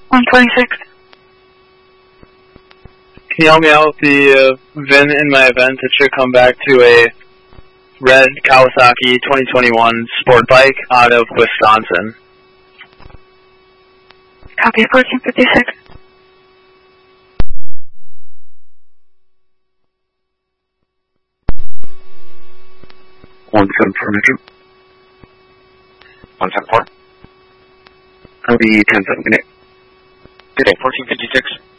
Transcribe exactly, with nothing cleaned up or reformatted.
one twenty-six. Can you help me out with the uh, V I N in my event? It should come back to a red Kawasaki twenty twenty-one sport bike out of Wisconsin. Copy, fourteen fifty-six. one seven four Metro. one seven four. I'll be ten seven minute. Good day, fourteen fifty-six.